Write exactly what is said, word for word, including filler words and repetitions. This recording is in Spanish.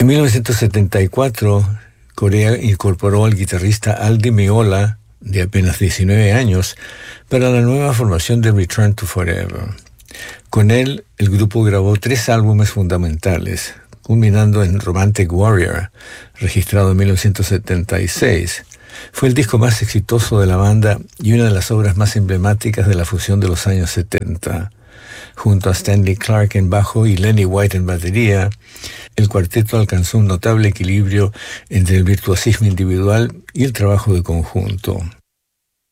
En mil novecientos setenta y cuatro, Corea incorporó al guitarrista Al Di Meola, de apenas diecinueve años, para la nueva formación de Return to Forever. Con él, el grupo grabó tres álbumes fundamentales, culminando en Romantic Warrior, registrado en mil novecientos setenta y seis. Fue el disco más exitoso de la banda y una de las obras más emblemáticas de la fusión de los años setenta. Junto a Stanley Clarke en bajo y Lenny White en batería, el cuarteto alcanzó un notable equilibrio entre el virtuosismo individual y el trabajo de conjunto.